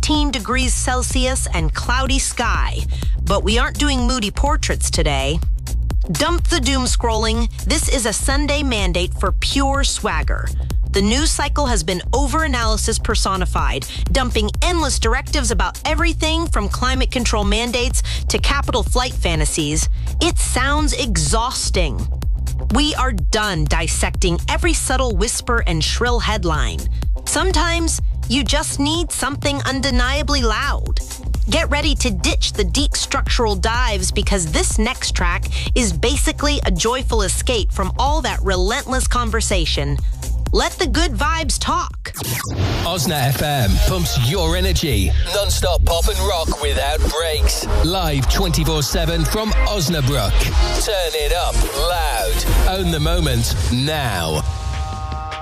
16 degrees Celsius and cloudy sky. But we aren't doing moody portraits today. Dump the doom scrolling. This is a Sunday mandate for pure swagger. The news cycle has been over-analysis personified, dumping endless directives about everything from climate control mandates to capital flight fantasies. It sounds exhausting. We are done dissecting every subtle whisper and shrill headline. Sometimes you just need something undeniably loud. Get ready to ditch the deep structural dives because this next track is basically a joyful escape from all that relentless conversation. Let the good vibes talk. Osna FM pumps your energy. Non-stop pop and rock without breaks. Live 24/7 from Osnabrück. Turn it up loud. Own the moment now.